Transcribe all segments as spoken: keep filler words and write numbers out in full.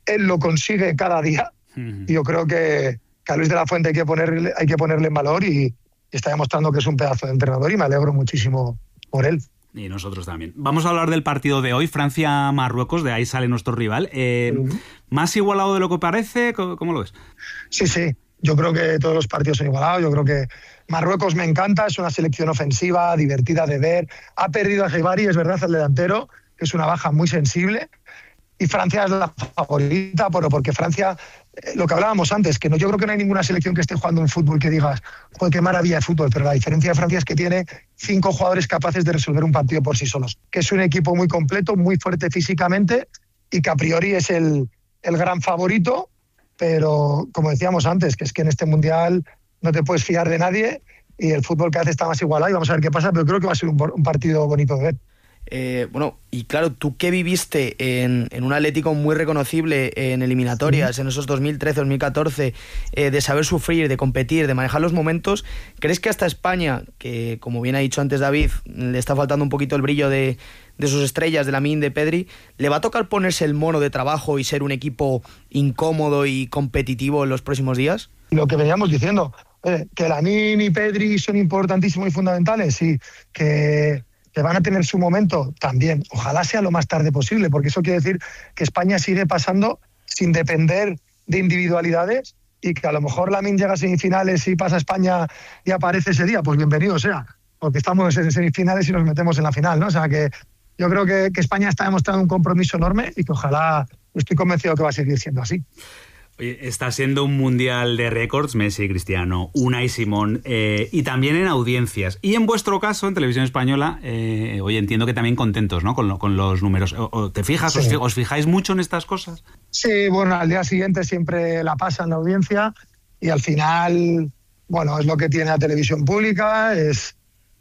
él lo consigue cada día. Uh-huh. Y yo creo que, que a Luis de la Fuente hay que ponerle, hay que ponerle en valor y, y está demostrando que es un pedazo de entrenador y me alegro muchísimo por él. Y nosotros también. Vamos a hablar del partido de hoy, Francia-Marruecos, de ahí sale nuestro rival. Eh, uh-huh. ¿Más igualado de lo que parece? ¿Cómo lo ves? Sí, sí. Yo creo que todos los partidos son igualados. Yo creo que Marruecos me encanta, es una selección ofensiva, divertida de ver. Ha perdido a Jebari, es verdad, el delantero, que es una baja muy sensible. Y Francia es la favorita, pero porque Francia, eh, lo que hablábamos antes, que no, yo creo que no hay ninguna selección que esté jugando un fútbol que digas, joder, qué maravilla de fútbol, pero la diferencia de Francia es que tiene cinco jugadores capaces de resolver un partido por sí solos, que es un equipo muy completo, muy fuerte físicamente y que a priori es el, el gran favorito, pero como decíamos antes, que es que en este Mundial no te puedes fiar de nadie y el fútbol que hace está más igualado y vamos a ver qué pasa, pero creo que va a ser un, un partido bonito de ver. Eh, bueno, y claro, tú que viviste en, en un Atlético muy reconocible en eliminatorias, sí. en esos dos mil trece, dos mil catorce, eh, de saber sufrir, de competir, de manejar los momentos, ¿crees que hasta España, que como bien ha dicho antes David, le está faltando un poquito el brillo de, de sus estrellas, de Lamine, de Pedri, le va a tocar ponerse el mono de trabajo y ser un equipo incómodo y competitivo en los próximos días? Lo que veníamos diciendo, eh, que Lamine y Pedri son importantísimos y fundamentales, sí, que... que van a tener su momento también. Ojalá sea lo más tarde posible, porque eso quiere decir que España sigue pasando sin depender de individualidades y que a lo mejor Lamine llega a semifinales y pasa a España y aparece ese día, pues bienvenido sea, porque estamos en semifinales y nos metemos en la final, ¿no? O sea que yo creo que, que España está demostrando un compromiso enorme y que ojalá, estoy convencido que va a seguir siendo así. Oye, está siendo un mundial de récords, Messi, Cristiano, Unai Simón, eh, y también en audiencias. Y en vuestro caso, en Televisión Española, eh, oye, entiendo que también contentos, ¿no?, con, lo, con los números. O, o, ¿Te fijas? Sí. Os, ¿Os fijáis mucho en estas cosas? Sí, bueno, al día siguiente siempre la pasan la audiencia y al final, bueno, es lo que tiene la televisión pública, es,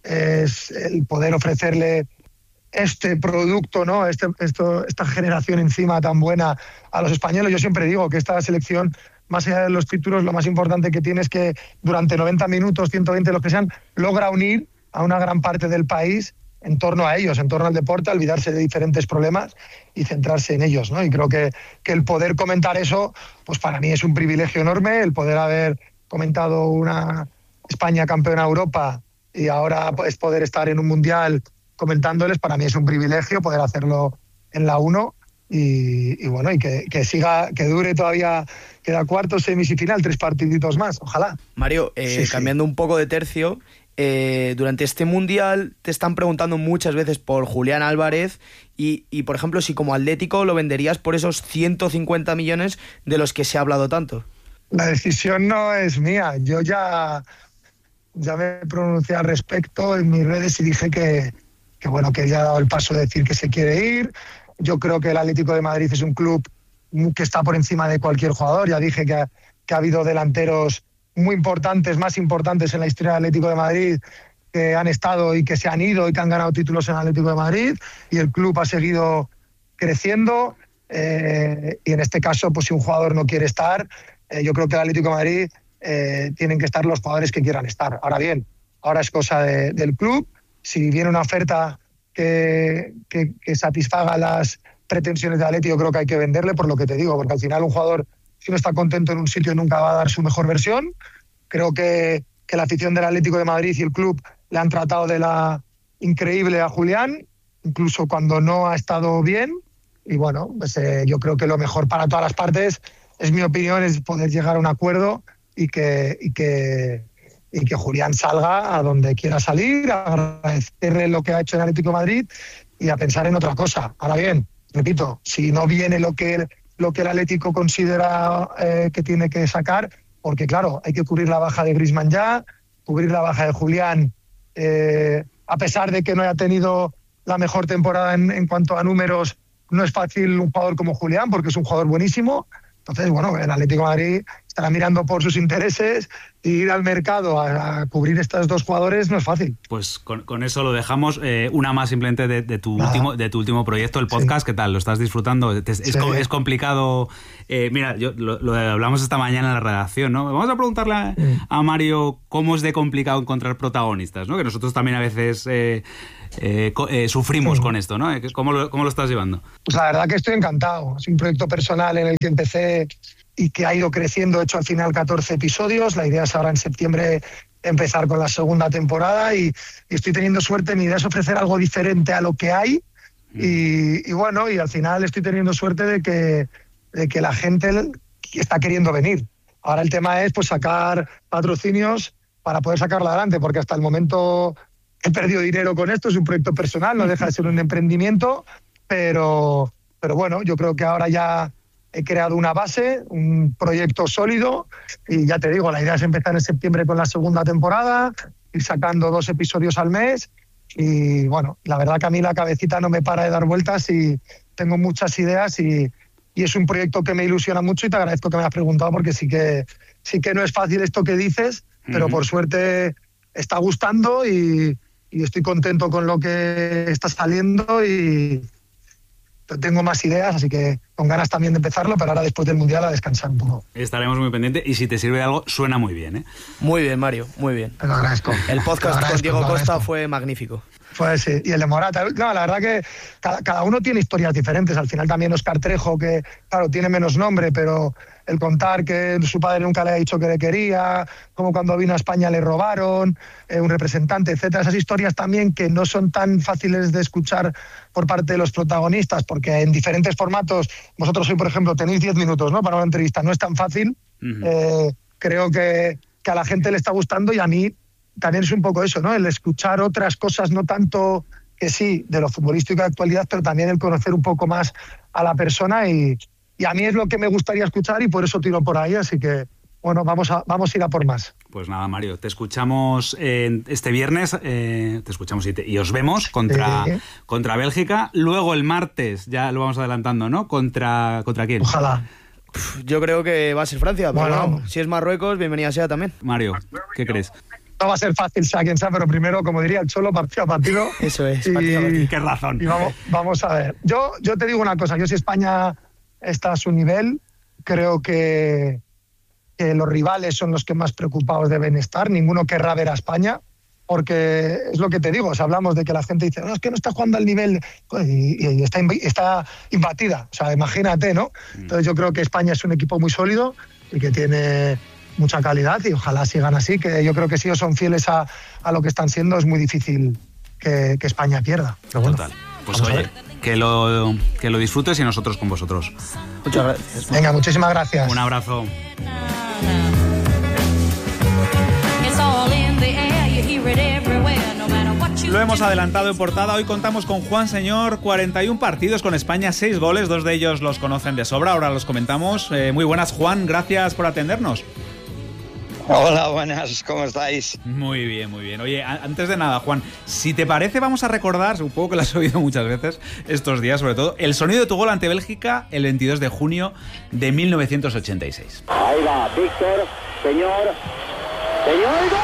es el poder ofrecerle este producto, ¿no? Este, esto, esta generación encima tan buena a los españoles. Yo siempre digo que esta selección, más allá de los títulos, lo más importante que tiene es que durante noventa minutos, ciento veinte, los que sean, logra unir a una gran parte del país en torno a ellos, en torno al deporte, olvidarse de diferentes problemas y centrarse en ellos, ¿no? Y creo que, que el poder comentar eso, pues para mí es un privilegio enorme, el poder haber comentado una España campeona de Europa y ahora pues, poder estar en un mundial comentándoles, para mí es un privilegio poder hacerlo en la uno y, y bueno, y que, que siga, que dure todavía, queda cuarto, semis y final, tres partiditos más, ojalá. Mario, eh, sí, cambiando sí. un poco de tercio, eh, durante este Mundial te están preguntando muchas veces por Julián Álvarez y, y, por ejemplo, si como Atlético lo venderías por esos ciento cincuenta millones de los que se ha hablado tanto. La decisión no es mía, yo ya, ya me pronuncié al respecto en mis redes y dije que que bueno, que ya ha dado el paso de decir que se quiere ir. Yo creo que el Atlético de Madrid es un club que está por encima de cualquier jugador. Ya dije que ha, que ha habido delanteros muy importantes, más importantes en la historia del Atlético de Madrid, que han estado y que se han ido y que han ganado títulos en el Atlético de Madrid, y el club ha seguido creciendo. Eh, y en este caso, pues si un jugador no quiere estar, eh, yo creo que el Atlético de Madrid eh, tienen que estar los jugadores que quieran estar. Ahora bien, ahora es cosa de, del club. Si viene una oferta que, que, que satisfaga las pretensiones de Atleti, yo creo que hay que venderle, por lo que te digo, porque al final un jugador, si no está contento en un sitio, nunca va a dar su mejor versión. Creo que, que la afición del Atlético de Madrid y el club le han tratado de la increíble a Julián, incluso cuando no ha estado bien. Y bueno, pues, eh, yo creo que lo mejor para todas las partes, es mi opinión, es poder llegar a un acuerdo y que... Y que y que Julián salga a donde quiera salir, a agradecerle lo que ha hecho en Atlético de Madrid y a pensar en otra cosa. Ahora bien, repito, si no viene lo que, lo que el Atlético considera eh, que tiene que sacar, porque claro, hay que cubrir la baja de Griezmann ya, cubrir la baja de Julián, eh, a pesar de que no haya tenido la mejor temporada en, en cuanto a números, no es fácil un jugador como Julián, porque es un jugador buenísimo. Entonces, bueno, el Atlético de Madrid está estará mirando por sus intereses, y ir al mercado a, a cubrir estos dos jugadores no es fácil. Pues con, con eso lo dejamos. Eh, una más simplemente de, de, tu último, de tu último proyecto, el podcast. Sí. ¿Qué tal? ¿Lo estás disfrutando? ¿Es, sí. es complicado? Eh, mira, yo, lo, lo hablamos esta mañana en la redacción, ¿no? Vamos a preguntarle a, sí. a Mario cómo es de complicado encontrar protagonistas, ¿no? Que nosotros también a veces eh, eh, eh, sufrimos sí. con esto, ¿no? ¿Cómo lo, ¿Cómo lo estás llevando? Pues la verdad que estoy encantado. Es un proyecto personal en el que empecé y que ha ido creciendo. He hecho al final catorce episodios. La idea es ahora en septiembre empezar con la segunda temporada y, y estoy teniendo suerte. Mi idea es ofrecer algo diferente a lo que hay mm. y, y bueno, y al final estoy teniendo suerte de que, de que la gente está queriendo venir. Ahora el tema es pues sacar patrocinios para poder sacarlo adelante, porque hasta el momento he perdido dinero con esto. Es un proyecto personal, no deja de ser un emprendimiento, pero, pero bueno, yo creo que ahora ya he creado una base, un proyecto sólido, y ya te digo, la idea es empezar en septiembre con la segunda temporada, ir sacando dos episodios al mes, y bueno, la verdad que a mí la cabecita no me para de dar vueltas y tengo muchas ideas, y, y es un proyecto que me ilusiona mucho, y te agradezco que me hayas preguntado, porque sí que, sí que no es fácil esto que dices, uh-huh. pero por suerte está gustando y, y estoy contento con lo que está saliendo, y tengo más ideas, así que con ganas también de empezarlo, pero ahora después del Mundial a descansar un poco. Estaremos muy pendientes, y si te sirve de algo, suena muy bien, ¿eh? Muy bien, Mario, muy bien. Te lo agradezco. El podcast agradezco, con Diego Costa fue magnífico. Pues sí, y el de Morata. No, la verdad que cada, cada uno tiene historias diferentes. Al final también Óscar Trejo, que claro, tiene menos nombre, pero el contar que su padre nunca le ha dicho que le quería, como cuando vino a España le robaron, eh, un representante, etcétera. Esas historias también que no son tan fáciles de escuchar por parte de los protagonistas, porque en diferentes formatos, vosotros hoy, por ejemplo, tenéis diez minutos, ¿no?, para una entrevista. No es tan fácil. Uh-huh. Eh, creo que, que a la gente le está gustando, y a mí también es un poco eso, ¿no? El escuchar otras cosas, no tanto que sí, de lo futbolístico de actualidad, pero también el conocer un poco más a la persona, y, y a mí es lo que me gustaría escuchar, y por eso tiro por ahí, así que bueno, vamos a, vamos a ir a por más. Pues nada, Mario, te escuchamos eh, este viernes, eh, te escuchamos y, te, y os vemos contra, sí. contra Bélgica, luego el martes, ya lo vamos adelantando, ¿no? ¿Contra, contra quién? Ojalá. Yo creo que va a ser Francia, pero bueno, bueno, si es Marruecos, bienvenida sea también. Mario, ¿qué crees? No va a ser fácil, sea quien sea, pero primero, como diría el Cholo, partido a partido. Eso es, y, partido a partido. Qué razón. Y vamos, vamos a ver. Yo, yo te digo una cosa, yo si España está a su nivel, creo que, que los rivales son los que más preocupados deben estar. Ninguno querrá ver a España, porque es lo que te digo, o sea, hablamos de que la gente dice, no, es que no está jugando al nivel, y, y está, está imbatida, o sea, imagínate, ¿no? Entonces yo creo que España es un equipo muy sólido y que tiene mucha calidad, y ojalá sigan así, que yo creo que si ellos son fieles a, a lo que están siendo, es muy difícil que, que España pierda. Pero bueno, total. Pues oye, que lo, que lo disfrutes, y nosotros con vosotros. Muchas gracias. Venga, muchísimas gracias. Un abrazo. Lo hemos adelantado en portada. Hoy contamos con Juan Señor, cuarenta y un partidos con España, seis goles, dos de ellos los conocen de sobra, ahora los comentamos. Eh, muy buenas, Juan, gracias por atendernos. Hola, buenas, ¿cómo estáis? Muy bien, muy bien. Oye, antes de nada, Juan, si te parece, vamos a recordar, supongo que lo has oído muchas veces estos días, sobre todo, el sonido de tu gol ante Bélgica el veintidós de junio de mil novecientos ochenta y seis. Ahí va, Víctor, señor, señor, ¡gol!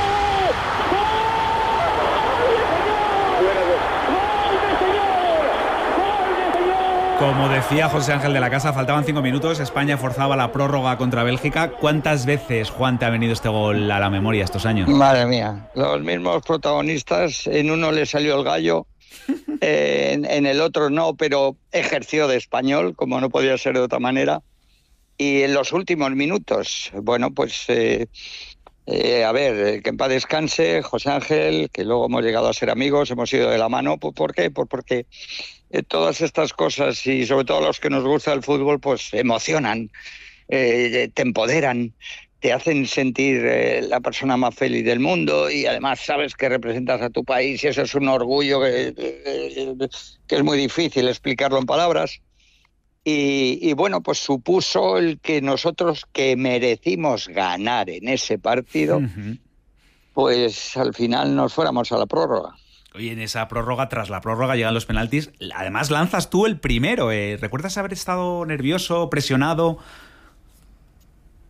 Como decía José Ángel de la Casa, faltaban cinco minutos, España forzaba la prórroga contra Bélgica. ¿Cuántas veces, Juan, te ha venido este gol a la memoria estos años? Madre mía, los mismos protagonistas, en uno le salió el gallo, en, en el otro no, pero ejerció de español, como no podía ser de otra manera. Y en los últimos minutos, bueno, pues... Eh, Eh, a ver, que en paz descanse José Ángel, que luego hemos llegado a ser amigos, hemos ido de la mano. ¿Por qué? Pues porque eh, todas estas cosas, y sobre todo a los que nos gusta el fútbol, pues emocionan, eh, te empoderan, te hacen sentir eh, la persona más feliz del mundo, y además sabes que representas a tu país, y eso es un orgullo que, eh, que es muy difícil explicarlo en palabras. Y, y bueno, pues supuso el que nosotros, que merecimos ganar en ese partido, uh-huh. pues al final nos fuéramos a la prórroga. Oye, en esa prórroga, tras la prórroga, llegan los penaltis. Además, lanzas tú el primero. ¿eh? ¿Recuerdas haber estado nervioso, presionado?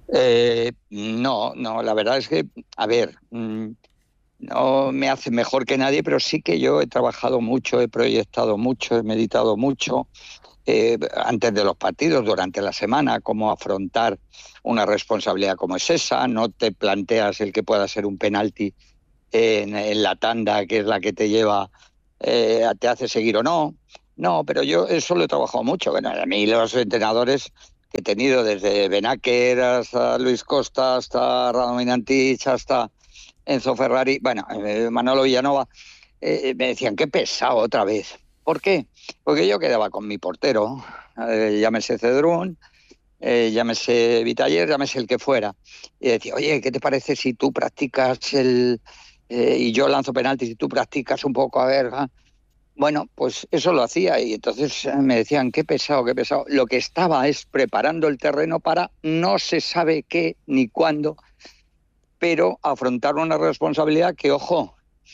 Eh, no, no, la verdad es que, a ver, mmm, no me hace mejor que nadie, pero sí que yo he trabajado mucho, he proyectado mucho, he meditado mucho eh, antes de los partidos, durante la semana, cómo afrontar una responsabilidad como es esa. No te planteas el que pueda ser un penalti en, en la tanda, que es la que te lleva, eh, te hace seguir o no. No, pero yo eso lo he trabajado mucho. Bueno, a mí los entrenadores que he tenido, desde Benaker hasta Luis Costa, hasta Radomir Antich, hasta Enzo Ferrari, bueno, eh, Manolo Villanova, eh, me decían, qué pesado otra vez. ¿Por qué? Porque yo quedaba con mi portero, eh, llámese Cedrún, eh, llámese Vitaller, llámese el que fuera, y decía, oye, ¿qué te parece si tú practicas el... Eh, y yo lanzo penaltis y tú practicas un poco, a ver... ¿eh? Bueno, pues eso lo hacía y entonces me decían, qué pesado, qué pesado. Lo que estaba es preparando el terreno para no se sabe qué ni cuándo, pero afrontar una responsabilidad que, ojo,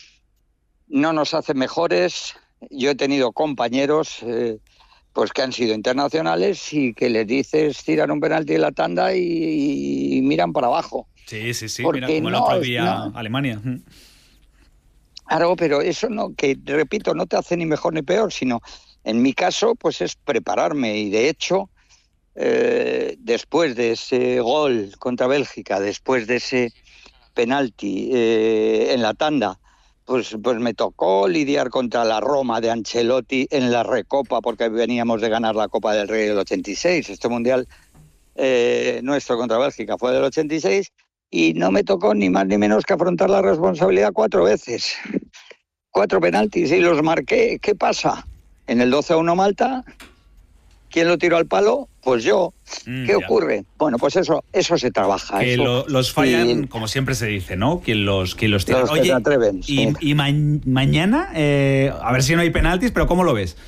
no nos hace mejores. Yo he tenido compañeros eh, pues que han sido internacionales y que les dices tirar un penalti en la tanda y, y miran para abajo. Sí, sí, sí, porque mira, como el no, otro día no. Alemania. Claro, pero eso no, que repito, no te hace ni mejor ni peor, sino en mi caso, pues es prepararme. Y de hecho, eh, después de ese gol contra Bélgica, después de ese penalti eh, en la tanda, pues, pues me tocó lidiar contra la Roma de Ancelotti en la Recopa, porque veníamos de ganar la Copa del Rey del ochenta y seis. Este mundial eh, nuestro contra Bélgica fue del ochenta y seis. Y no me tocó ni más ni menos que afrontar la responsabilidad cuatro veces. Cuatro penaltis y los marqué. ¿Qué pasa? En el doce a uno Malta, ¿quién lo tiró al palo? Pues yo. Mm, ¿Qué ya. ocurre? Bueno, pues eso eso se trabaja. Que eso. Lo, los fallan, y, como siempre se dice, ¿no? Quien los, quien los tira. Los Oye, que se atreven. Y, sí. y ma mañana, eh, a ver si no hay penaltis, pero ¿cómo lo ves?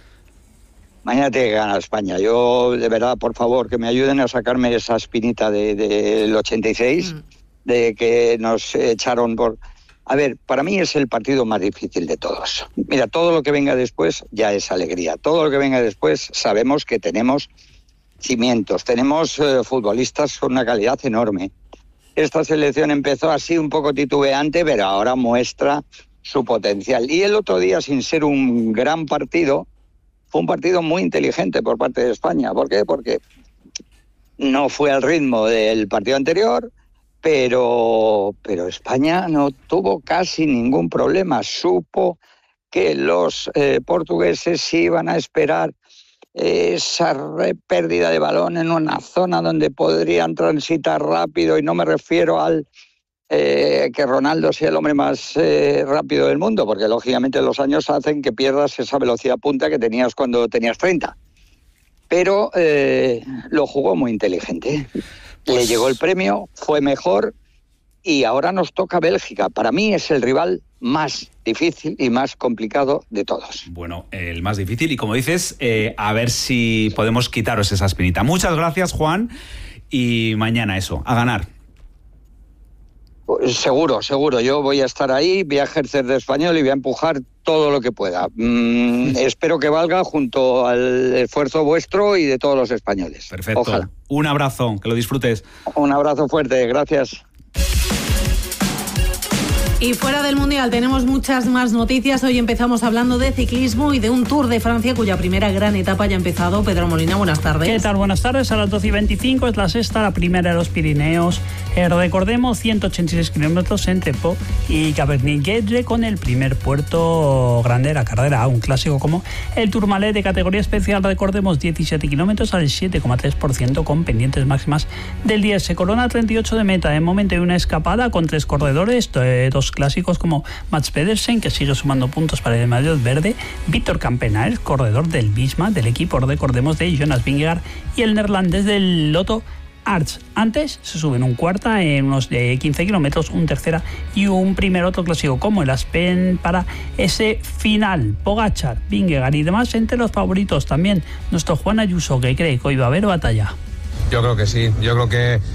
Mañana tiene que ganar España. Yo, de verdad, por favor, que me ayuden a sacarme esa espinita del de, de ochenta y seis, mm. de que nos echaron por... A ver, para mí es el partido más difícil de todos. Mira, todo lo que venga después ya es alegría. Todo lo que venga después sabemos que tenemos cimientos, tenemos eh, futbolistas con una calidad enorme. Esta selección empezó así un poco titubeante, pero ahora muestra su potencial. Y el otro día, sin ser un gran partido, fue un partido muy inteligente por parte de España. ¿Por qué? Porque no fue al ritmo del partido anterior, pero, pero España no tuvo casi ningún problema. Supo que los eh, portugueses iban a esperar esa pérdida de balón en una zona donde podrían transitar rápido, y no me refiero al Eh, que Ronaldo sea el hombre más eh, rápido del mundo, porque lógicamente los años hacen que pierdas esa velocidad punta que tenías cuando tenías treinta. Pero eh, lo jugó muy inteligente. Pues... Le llegó el premio, fue mejor, y ahora nos toca Bélgica. Para mí es el rival más difícil y más complicado de todos. Bueno, el más difícil, y como dices, eh, a ver si podemos quitaros esa espinita. Muchas gracias, Juan, y mañana eso, a ganar. Seguro, seguro. Yo voy a estar ahí, voy a ejercer de español y voy a empujar todo lo que pueda. Mm, espero que valga junto al esfuerzo vuestro y de todos los españoles. Perfecto. Ojalá. Un abrazo, que lo disfrutes. Un abrazo fuerte, gracias. Y fuera del Mundial tenemos muchas más noticias. Hoy empezamos hablando de ciclismo y de un Tour de Francia cuya primera gran etapa ya ha empezado. Pedro Molina, buenas tardes. ¿Qué tal? Buenas tardes. A las doce y veinticinco es la sexta, la primera de los Pirineos. Eh, recordemos, ciento ochenta y seis kilómetros entre Pau y Cabernet-Guedre, con el primer puerto grande de la carrera, un clásico como el Tourmalet de categoría especial. Recordemos, diecisiete kilómetros al siete coma tres por ciento con pendientes máximas del diez. Se corona treinta y ocho de meta. De momento hay una escapada con tres corredores, eh, dos clásicos como Mats Pedersen, que sigue sumando puntos para el Madrid Verde, Víctor Campenaerts, corredor del Visma, del equipo, recordemos, de Jonas Vingegaard, y el neerlandés del Lotto Arts. Antes se suben un cuarta en unos de quince kilómetros, un tercera y un primer otro clásico como el Aspen para ese final. Pogačar, Vingegaard y demás entre los favoritos. También nuestro Juan Ayuso, que cree que hoy va a haber batalla. Yo creo que sí, yo creo que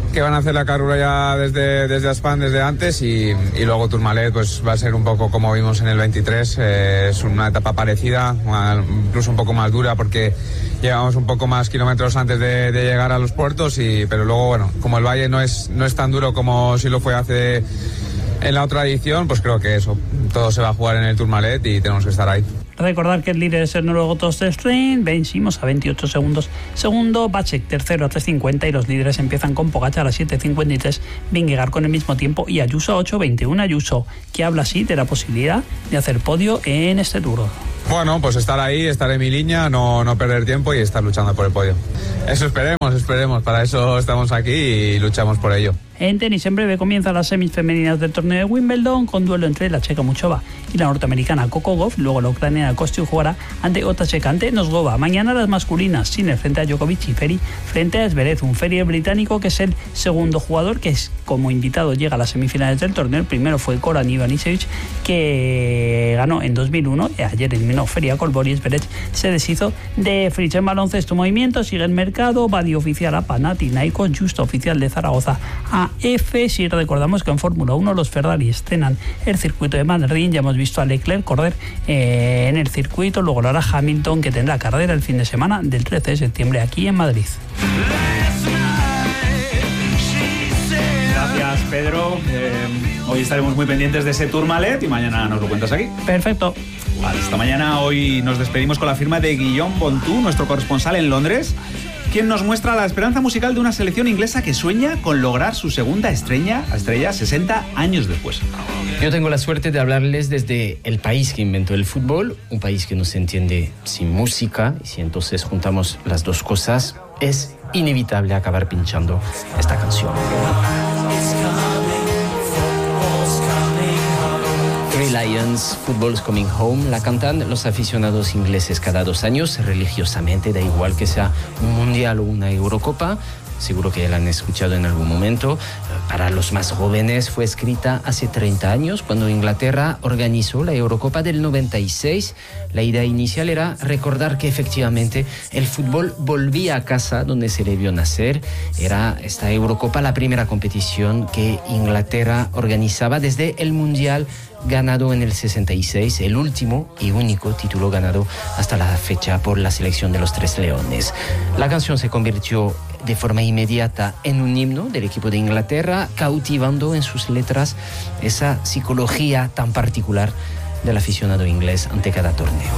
que van a hacer la carrera ya desde, desde Aspan, desde antes, y, y luego Tourmalet pues va a ser un poco como vimos en el veintitrés, eh, es una etapa parecida, una, incluso un poco más dura porque llegamos un poco más kilómetros antes de, de llegar a los puertos, y, pero luego bueno, como el valle no es, no es tan duro como si lo fue hace en la otra edición, pues creo que eso, todo se va a jugar en el Tourmalet y tenemos que estar ahí. Recordar que el líder es el noruego Torsten Stein, vencimos a veintiocho segundos. Segundo, Bacek, tercero a tres cincuenta, y los líderes empiezan con Pogačar a siete cincuenta y tres, Vingegaard con el mismo tiempo y Ayuso a ocho veintiuno. Ayuso, que habla así de la posibilidad de hacer podio en este Tour. Bueno, pues estar ahí, estar en mi línea, no, no perder tiempo y estar luchando por el podio. Eso esperemos, esperemos, para eso estamos aquí y luchamos por ello. En tenis, en breve comienzan las semis femeninas del torneo de Wimbledon, con duelo entre la checa Muchova y la norteamericana Coco Gauff. Luego la ucraniana Kostyuk jugará ante otra checa, ante Nosgova. Mañana las masculinas, Sinner frente a Djokovic y Ferry frente a Zverev. Un Ferry británico que es el segundo jugador que es como invitado llega a las semifinales del torneo. El primero fue Goran Ivanisevic, que ganó en dos mil uno. Ayer eliminó Ferry a Colbor, y Zverev se deshizo de Fritz. En baloncesto, movimiento, sigue el mercado. Badi oficial a Panathinaikos, Justo oficial de Zaragoza a F. Si recordamos que en Fórmula uno los Ferrari estrenan el circuito de Madrid, ya hemos visto a Leclerc correr eh, en el circuito, luego lo hará Hamilton, que tendrá carrera el fin de semana del trece de septiembre aquí en Madrid. Gracias, Pedro. Eh, hoy estaremos muy pendientes de ese Tourmalet y mañana nos lo cuentas aquí. Perfecto. Vale, esta mañana hoy nos despedimos con la firma de Guillaume Bontou, nuestro corresponsal en Londres, quien nos muestra la esperanza musical de una selección inglesa que sueña con lograr su segunda estrella, estrella sesenta años después. Yo tengo la suerte de hablarles desde el país que inventó el fútbol, un país que no se entiende sin música, y si entonces juntamos las dos cosas, es inevitable acabar pinchando esta canción. Three Lions, Football's Coming Home, la cantan los aficionados ingleses cada dos años, religiosamente, da igual que sea un mundial o una Eurocopa. Seguro que la han escuchado en algún momento. Para los más jóvenes fue escrita hace treinta años, cuando Inglaterra organizó la Eurocopa del noventa y seis. La idea inicial era recordar que efectivamente el fútbol volvía a casa donde se le vio nacer. Era esta Eurocopa la primera competición que Inglaterra organizaba desde el Mundial ganado en el sesenta y seis, el último y único título ganado hasta la fecha por la selección de los Tres Leones. La canción se convirtió de forma inmediata en un himno del equipo de Inglaterra, cautivando en sus letras esa psicología tan particular del aficionado inglés ante cada torneo.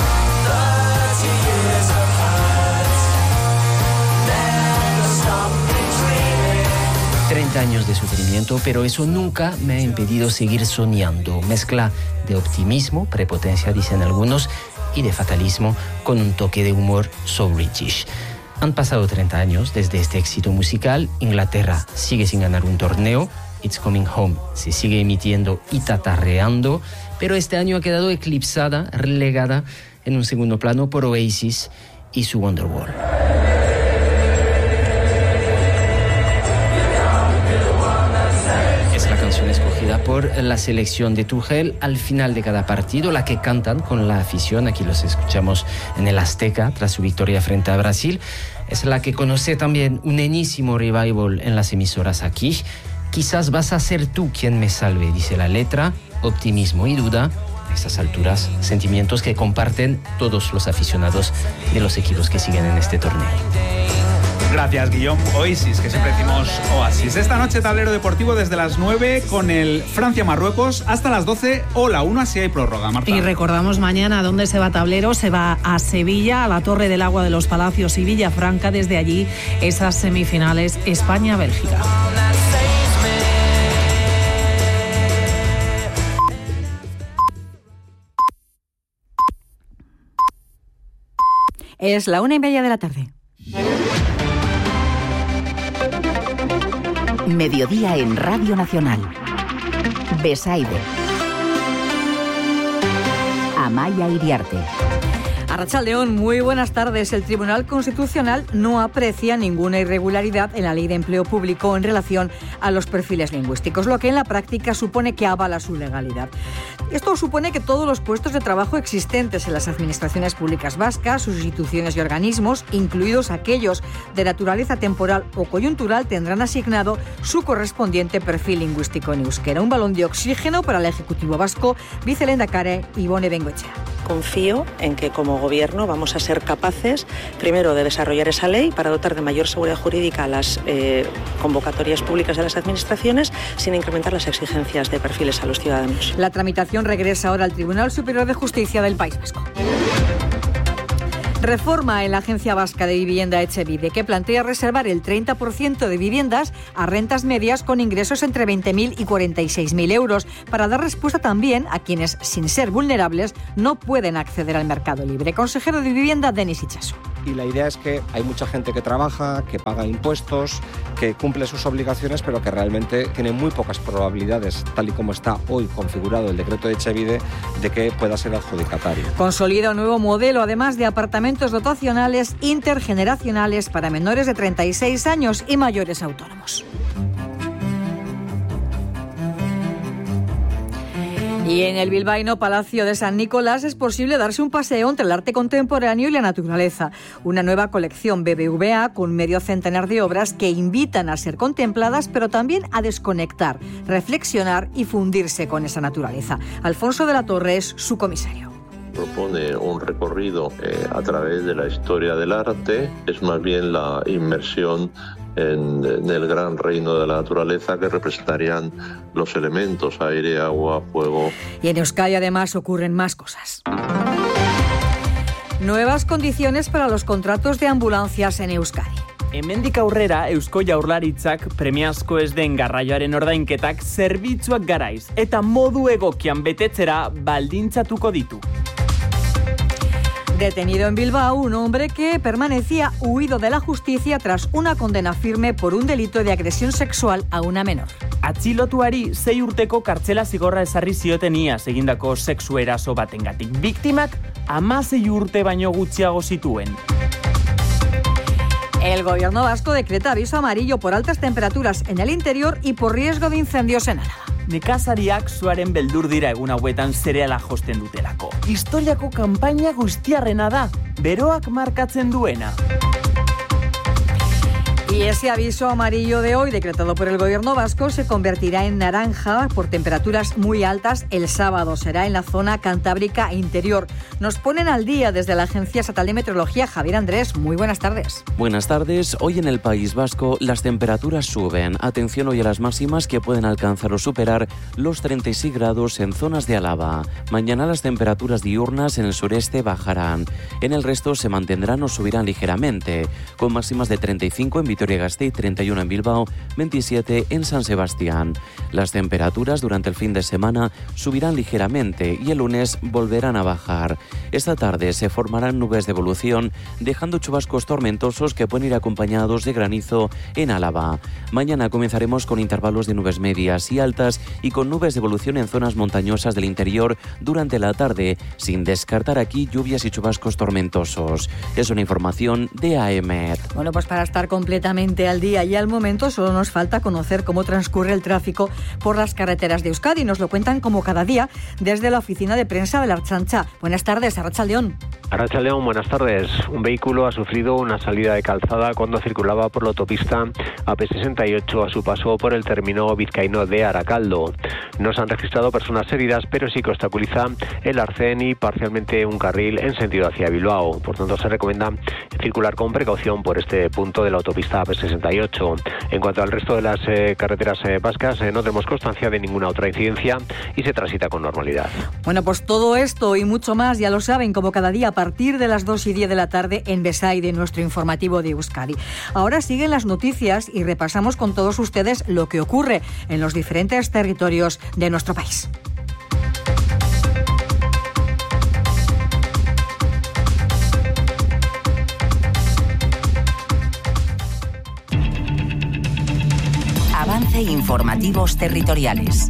treinta años de sufrimiento, pero eso nunca me ha impedido seguir soñando. Mezcla de optimismo, prepotencia, dicen algunos, y de fatalismo con un toque de humor so British. Han pasado treinta años desde este éxito musical. Inglaterra sigue sin ganar un torneo. It's Coming Home se sigue emitiendo y tatarreando, pero este año ha quedado eclipsada, relegada en un segundo plano por Oasis y su Wonderwall. Es la canción escogida por la selección de Tuchel al final de cada partido, la que cantan con la afición. Aquí los escuchamos en el Azteca tras su victoria frente a Brasil. Es la que conoce también un enésimo revival en las emisoras aquí. Quizás vas a ser tú quien me salve, dice la letra. Optimismo y duda, a estas alturas, sentimientos que comparten todos los aficionados de los equipos que siguen en este torneo. Gracias, Guillaume. Oasis, que siempre decimos Oasis. Esta noche tablero deportivo desde las nueve con el Francia-Marruecos hasta las doce o la una si hay prórroga, Marta. Y recordamos mañana dónde se va tablero. Se va a Sevilla, a la Torre del Agua de los Palacios y Villafranca. Desde allí esas semifinales España-Bélgica. Es la una y media de la tarde. Mediodía en Radio Nacional. Besaide. Amaya Iriarte. Arratsaldeon, muy buenas tardes. El Tribunal Constitucional no aprecia ninguna irregularidad en la Ley de Empleo Público en relación a los perfiles lingüísticos, lo que en la práctica supone que avala su legalidad. Esto supone que todos los puestos de trabajo existentes en las administraciones públicas vascas, sus instituciones y organismos, incluidos aquellos de naturaleza temporal o coyuntural, tendrán asignado su correspondiente perfil lingüístico en euskera. Un balón de oxígeno para el Ejecutivo vasco, vicelehendakari Ibone Bengoechea. Confío en que como Gobierno vamos a ser capaces, primero, de desarrollar esa ley para dotar de mayor seguridad jurídica a las eh, convocatorias públicas de las administraciones, sin incrementar las exigencias de perfiles a los ciudadanos. La tramitación regresa ahora al Tribunal Superior de Justicia del País Vasco. Reforma en la Agencia Vasca de Vivienda Etxebide, que plantea reservar el treinta por ciento de viviendas a rentas medias con ingresos entre veinte mil y cuarenta y seis mil euros, para dar respuesta también a quienes, sin ser vulnerables, no pueden acceder al mercado libre. Consejero de Vivienda, Denis Itxaso. Y la idea es que hay mucha gente que trabaja, que paga impuestos, que cumple sus obligaciones, pero que realmente tiene muy pocas probabilidades, tal y como está hoy configurado el decreto de Etxebide, de que pueda ser adjudicatario. Consolida un nuevo modelo, además de apartamentos dotacionales intergeneracionales para menores de treinta y seis años y mayores autónomos. Y en el bilbaíno Palacio de San Nicolás es posible darse un paseo entre el arte contemporáneo y la naturaleza. Una nueva colección B B V A con medio centenar de obras que invitan a ser contempladas, pero también a desconectar, reflexionar y fundirse con esa naturaleza. Alfonso de la Torre es su comisario. Propone un recorrido eh, a través de la historia del arte, es más bien la inmersión en, en el gran reino de la naturaleza que representarían los elementos aire, agua, fuego. Y en Euskadi además ocurren más cosas. Nuevas condiciones para los contratos de ambulancias en Euskadi. Hemendik aurrera, Eusko Jaurlaritzak premiazko ez den garraioaren ordainketak zerbitzuak garaiz eta modu egokian betetzera baldintzatuko ditu. Detenido en Bilbao un hombre que permanecía huido de la justicia tras una condena firme por un delito de agresión sexual a una menor. Atxilotuari sei urteko kartzela zigorra ezarri zioten iaz egindako sexu eraso batengatik. Biktimak hamasei urte baino gutxiago zituen. El gobierno vasco decreta aviso amarillo por altas temperaturas en el interior y por riesgo de incendios en Álava. Nekazariak suaren beldur dira egun hauetan zereala josten dutelako. Historiako kanpaina guztiarrena da, beroak markatzen duena. Y ese aviso amarillo de hoy, decretado por el gobierno vasco, se convertirá en naranja por temperaturas muy altas el sábado. Será en la zona cantábrica interior. Nos ponen al día desde la Agencia Estatal de Meteorología. Javier Andrés, muy buenas tardes. Buenas tardes. Hoy en el País Vasco las temperaturas suben. Atención hoy a las máximas que pueden alcanzar o superar los treinta y seis grados en zonas de Álava. Mañana las temperaturas diurnas en el sureste bajarán. En el resto se mantendrán o subirán ligeramente, con máximas de treinta y cinco en Vitoria-Gasteiz, treinta y uno en Bilbao, veintisiete en San Sebastián. Las temperaturas durante el fin de semana subirán ligeramente y el lunes volverán a bajar. Esta tarde se formarán nubes de evolución, dejando chubascos tormentosos que pueden ir acompañados de granizo en Álava. Mañana comenzaremos con intervalos de nubes medias y altas y con nubes de evolución en zonas montañosas del interior durante la tarde, sin descartar aquí lluvias y chubascos tormentosos. Es una información de A E M E T. Bueno, pues para estar completamente al día y al momento solo nos falta conocer cómo transcurre el tráfico por las carreteras de Euskadi. Nos lo cuentan como cada día desde la oficina de prensa de la Ertzaintza. Buenas tardes, Arratsaldeon. Arratsaldeon, buenas tardes. Un vehículo ha sufrido una salida de calzada cuando circulaba por la autopista A P sesenta y ocho a su paso por el término vizcaíno de Arakaldo. No se han registrado personas heridas, pero sí que obstaculiza el arcén y parcialmente un carril en sentido hacia Bilbao. Por tanto, se recomienda circular con precaución por este punto de la autopista A P sesenta y ocho. En cuanto al resto de las eh, carreteras eh, vascas, eh, no tenemos constancia de ninguna otra incidencia y se transita con normalidad. Bueno, pues todo esto y mucho más, ya lo saben, como cada día a partir de las dos y diez de la tarde en Besaide, nuestro informativo de Euskadi. Ahora siguen las noticias y repasamos con todos ustedes lo que ocurre en los diferentes territorios de nuestro país. Avance informativos territoriales.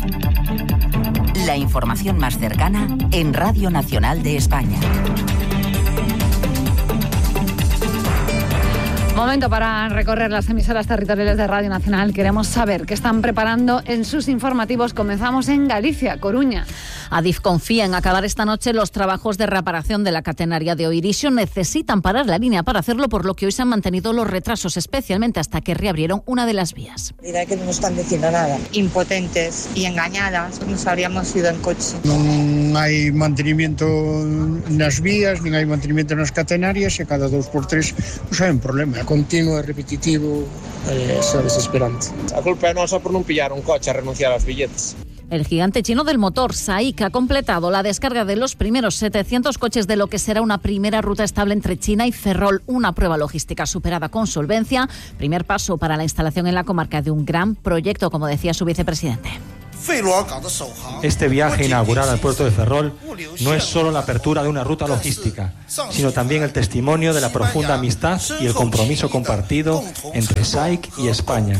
La información más cercana en Radio Nacional de España. Momento para recorrer las emisoras territoriales de Radio Nacional. Queremos saber qué están preparando en sus informativos. Comenzamos en Galicia, Coruña. Adif confía en acabar esta noche los trabajos de reparación de la catenaria de Oirisio. Necesitan parar la línea para hacerlo, por lo que hoy se han mantenido los retrasos, especialmente hasta que reabrieron una de las vías. Mira que no nos están diciendo nada. Impotentes y engañadas, nos habríamos ido en coche. Non hai mantenimiento nas vías, nin hai mantenimiento nas catenarias e cada dos por tres pues hai un problema. Continuo e repetitivo, eh, é desesperante. A culpa é nosa por non pillar un coche a renunciar aos billetes. El gigante chino del motor, SAIC, ha completado la descarga de los primeros setecientos coches de lo que será una primera ruta estable entre China y Ferrol, una prueba logística superada con solvencia, primer paso para la instalación en la comarca de un gran proyecto, como decía su vicepresidente. Este viaje inaugural al puerto de Ferrol no es solo la apertura de una ruta logística, sino también el testimonio de la profunda amistad y el compromiso compartido entre SAIC y España.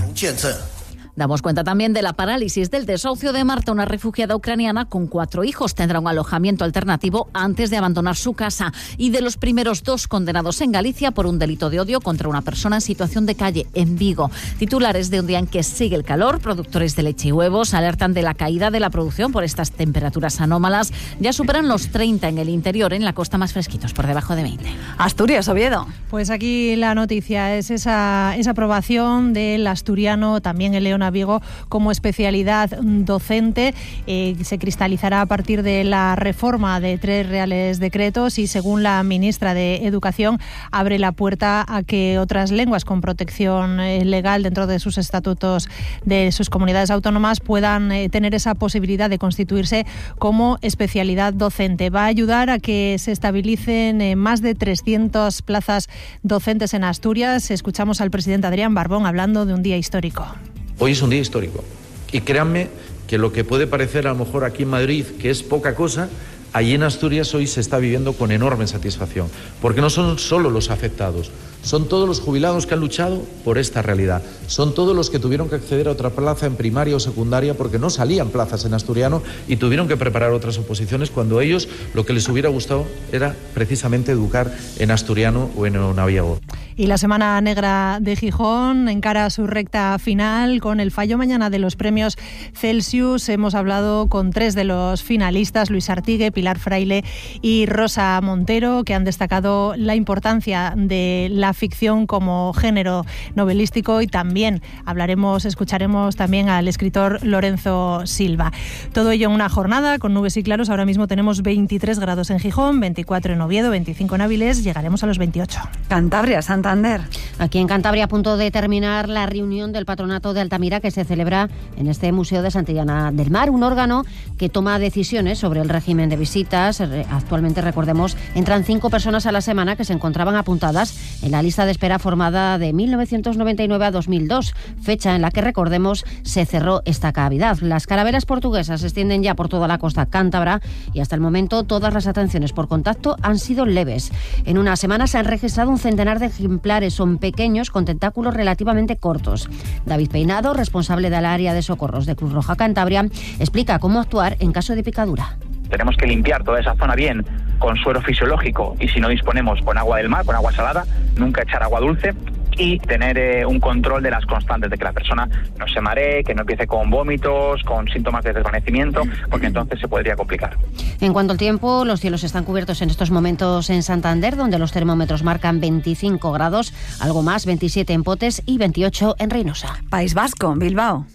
Damos cuenta también de la parálisis del desahucio de Marta, una refugiada ucraniana con cuatro hijos. Tendrá un alojamiento alternativo antes de abandonar su casa. Y de los primeros dos condenados en Galicia por un delito de odio contra una persona en situación de calle en Vigo. Titulares de un día en que sigue el calor. Productores de leche y huevos alertan de la caída de la producción por estas temperaturas anómalas. Ya superan los treinta en el interior, en la costa más fresquitos, por debajo de veinte. Asturias, Oviedo. Pues aquí la noticia es esa, esa aprobación del asturiano, también el León Vigo, como especialidad docente. Eh, se cristalizará a partir de la reforma de tres reales decretos y, según la ministra de Educación, abre la puerta a que otras lenguas con protección eh, legal dentro de sus estatutos de sus comunidades autónomas puedan eh, tener esa posibilidad de constituirse como especialidad docente. Va a ayudar a que se estabilicen eh, más de trescientas plazas docentes en Asturias. Escuchamos al presidente Adrián Barbón hablando de un día histórico. Hoy es un día histórico y créanme que lo que puede parecer a lo mejor aquí en Madrid que es poca cosa, allí en Asturias hoy se está viviendo con enorme satisfacción, porque no son solo los afectados, son todos los jubilados que han luchado por esta realidad, son todos los que tuvieron que acceder a otra plaza en primaria o secundaria porque no salían plazas en asturiano y tuvieron que preparar otras oposiciones cuando ellos lo que les hubiera gustado era precisamente educar en asturiano o en naviego. Y la Semana Negra de Gijón encara su recta final con el fallo mañana de los premios Celsius. Hemos hablado con tres de los finalistas, Luis Artigue, Pilar Fraile y Rosa Montero, que han destacado la importancia de la ficción como género novelístico, y también hablaremos, escucharemos también al escritor Lorenzo Silva. Todo ello en una jornada con nubes y claros. Ahora mismo tenemos veintitrés grados en Gijón, veinticuatro en Oviedo, veinticinco en Avilés, llegaremos a los veintiocho. Cantabria, Santander. Aquí en Cantabria, a punto de terminar la reunión del Patronato de Altamira que se celebra en este Museo de Santillana del Mar, un órgano que toma decisiones sobre el régimen de visitas. Actualmente, recordemos, entran cinco personas a la semana que se encontraban apuntadas en la lista de espera formada de mil novecientos noventa y nueve a dos mil dos, fecha en la que, recordemos, se cerró esta cavidad. Las carabelas portuguesas se extienden ya por toda la costa cántabra y hasta el momento todas las atenciones por contacto han sido leves. En una semana se han registrado un centenar de ejemplares, son pequeños con tentáculos relativamente cortos. David Peinado, responsable del área de socorros de Cruz Roja Cantabria, explica cómo actuar en caso de picadura. Tenemos que limpiar toda esa zona bien con suero fisiológico y, si no disponemos, con agua del mar, con agua salada, nunca echar agua dulce, y tener eh, un control de las constantes, de que la persona no se maree, que no empiece con vómitos, con síntomas de desvanecimiento, porque entonces se podría complicar. En cuanto al tiempo, los cielos están cubiertos en estos momentos en Santander, donde los termómetros marcan veinticinco grados, algo más, veintisiete en Potes y veintiocho en Reynosa. País Vasco, Bilbao.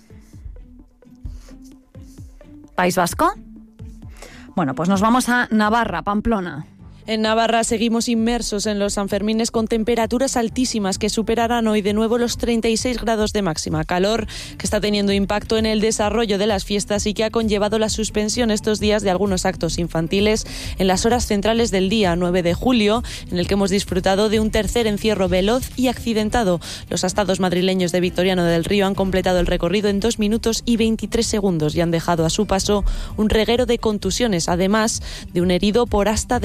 País Vasco. Bueno, pues nos vamos a Navarra, Pamplona. En Navarra seguimos inmersos en los Sanfermines con temperaturas altísimas que superarán hoy de nuevo los treinta y seis grados de máxima. Calor que está teniendo impacto en el desarrollo de las fiestas y que ha conllevado la suspensión estos días de algunos actos infantiles en las horas centrales del día nueve de julio, en el que hemos disfrutado de un tercer encierro veloz y accidentado. Los astados madrileños de Victoriano del Río han completado el recorrido en dos minutos y veintitrés segundos y han dejado a su paso un reguero de contusiones, además de un herido por asta de toro, un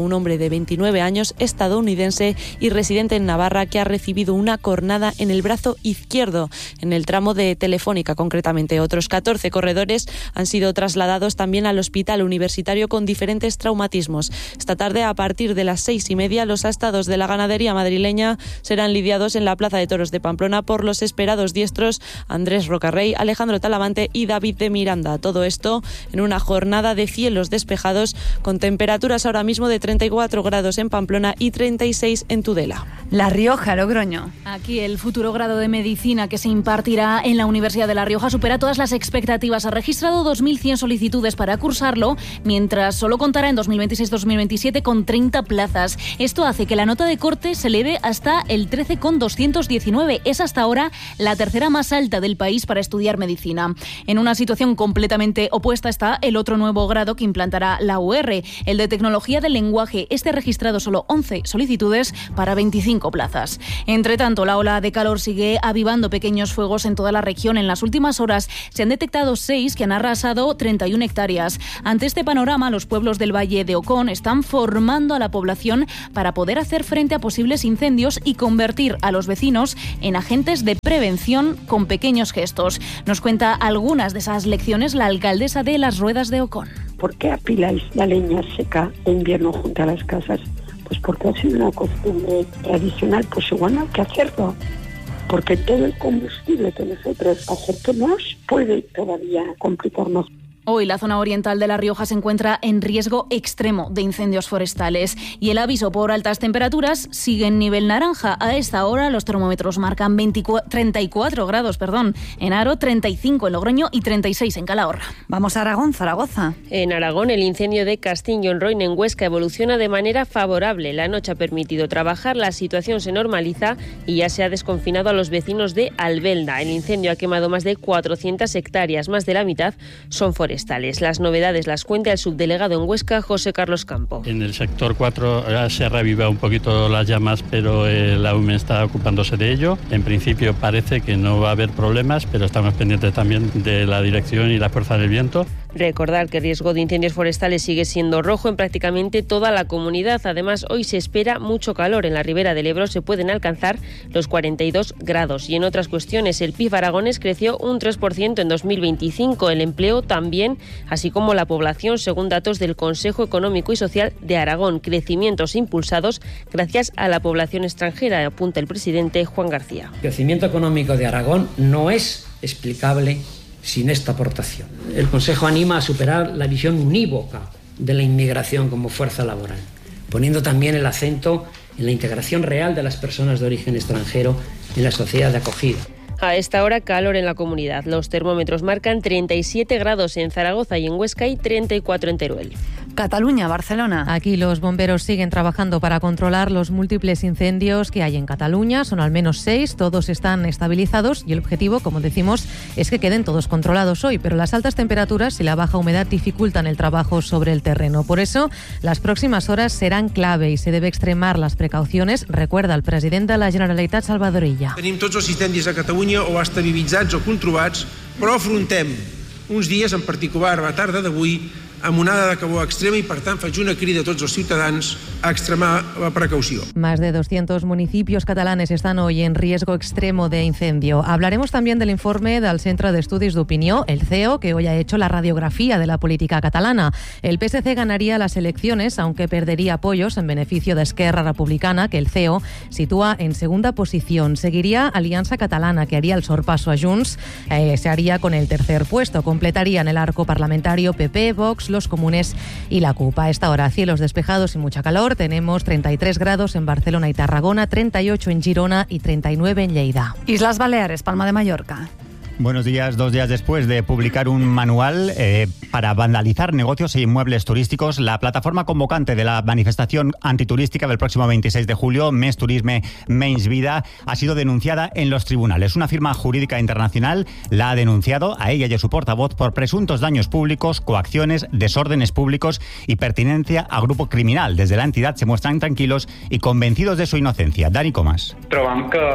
un hombre de veintinueve años, estadounidense y residente en Navarra, que ha recibido una cornada en el brazo izquierdo, en el tramo de Telefónica concretamente. Otros catorce corredores han sido trasladados también al Hospital Universitario con diferentes traumatismos. Esta tarde, a partir de las seis y media, los astados de la ganadería madrileña serán lidiados en la Plaza de Toros de Pamplona por los esperados diestros Andrés Rocarrey, Alejandro Talavante y David de Miranda. Todo esto en una jornada de cielos despejados, con temperaturas ahora mismo de treinta y cuatro grados en Pamplona y treinta y seis en Tudela. La Rioja, Logroño. Aquí el futuro grado de medicina que se impartirá en la Universidad de La Rioja supera todas las expectativas. Ha registrado dos mil cien solicitudes para cursarlo, mientras solo contará en dos mil veintiséis dos mil veintisiete con treinta plazas. Esto hace que la nota de corte se eleve hasta el trece coma doscientos diecinueve. Es hasta ahora la tercera más alta del país para estudiar medicina. En una situación completamente opuesta está el otro nuevo grado que implantará la U R, el de Tecnología del Lenguaje. Este ha registrado solo once solicitudes para veinticinco plazas. Entre tanto, la ola de calor sigue avivando pequeños fuegos en toda la región. En las últimas horas se han detectado seis que han arrasado treinta y una hectáreas. Ante este panorama, los pueblos del Valle de Ocón están formando a la población para poder hacer frente a posibles incendios y convertir a los vecinos en agentes de prevención con pequeños gestos. Nos cuenta algunas de esas lecciones la alcaldesa de Las Ruedas de Ocón. ¿Por qué apiláis la leña seca de invierno junto a las casas? Pues porque ha sido una costumbre tradicional, pues igual no hay que hacerlo. Porque todo el combustible que nosotros acerquemos puede todavía complicarnos. Hoy la zona oriental de La Rioja se encuentra en riesgo extremo de incendios forestales y el aviso por altas temperaturas sigue en nivel naranja. A esta hora los termómetros marcan veinticuatro, treinta y cuatro grados perdón, en Haro, treinta y cinco en Logroño y treinta y seis en Calahorra. Vamos a Aragón, Zaragoza. En Aragón, el incendio de Castiño en Roine, en Huesca, evoluciona de manera favorable. La noche ha permitido trabajar, la situación se normaliza y ya se ha desconfinado a los vecinos de Albelda. El incendio ha quemado más de cuatrocientas hectáreas, más de la mitad son forestales. Las novedades las cuenta el subdelegado en Huesca, José Carlos Campo. En el sector cuatro se ha reavivado un poquito las llamas, pero el A U M E está ocupándose de ello. En principio parece que no va a haber problemas, pero estamos pendientes también de la dirección y la fuerza del viento. Recordar que el riesgo de incendios forestales sigue siendo rojo en prácticamente toda la comunidad. Además, hoy se espera mucho calor. En la ribera del Ebro se pueden alcanzar los cuarenta y dos grados. Y en otras cuestiones, el P I B aragonés creció un tres por ciento en dos mil veinticinco. El empleo también, así como la población, según datos del Consejo Económico y Social de Aragón. Crecimientos impulsados gracias a la población extranjera, apunta el presidente Juan García. El crecimiento económico de Aragón no es explicable sin esta aportación. El Consejo anima a superar la visión unívoca de la inmigración como fuerza laboral, poniendo también el acento en la integración real de las personas de origen extranjero en la sociedad de acogida. A esta hora, calor en la comunidad. Los termómetros marcan treinta y siete grados en Zaragoza y en Huesca y treinta y cuatro en Teruel. Cataluña, Barcelona. Aquí los bomberos siguen trabajando para controlar los múltiples incendios que hay en Cataluña. Son al menos seis, todos están estabilizados y el objetivo, como decimos, es que queden todos controlados hoy. Pero las altas temperaturas y la baja humedad dificultan el trabajo sobre el terreno. Por eso, las próximas horas serán clave y se debe extremar las precauciones, recuerda el presidente de la Generalitat, Salvador Illa. Tenim tots els incendis a Catalunya o estabilitzats o controlats, però afrontem uns dies, en particular a la tarda d'avui, amb onada de calor extrema i, per tant, faig una crida a tots els ciutadans a extremar la precaució. Más de doscientos municipios catalanes están hoy en riesgo extremo de incendio. Hablaremos también del informe del Centro de Estudis d'Opinió, el C E O, que hoy ha hecho la radiografía de la política catalana. El P S C ganaría las elecciones, aunque perdería apoyos en beneficio de Esquerra Republicana, que el C E O sitúa en segunda posición. Seguiría Alianza Catalana, que haría el sorpaso a Junts, eh, se haría con el tercer puesto. Completarían el arco parlamentario P P, Vox, los Comunes y la C U P. A esta hora, cielos despejados y mucha calor. Tenemos treinta y tres grados en Barcelona y Tarragona, treinta y ocho en Girona y treinta y nueve en Lleida. Islas Baleares, Palma de Mallorca. Buenos días. Dos días después de publicar un manual eh, para vandalizar negocios e inmuebles turísticos, la plataforma convocante de la manifestación antiturística del próximo veintiséis de julio, Més Turisme, Menys Vida, ha sido denunciada en los tribunales. Una firma jurídica internacional la ha denunciado a ella y a su portavoz por presuntos daños públicos, coacciones, desórdenes públicos y pertinencia a grupo criminal. Desde la entidad se muestran tranquilos y convencidos de su inocencia. Dani Comas. Trobam que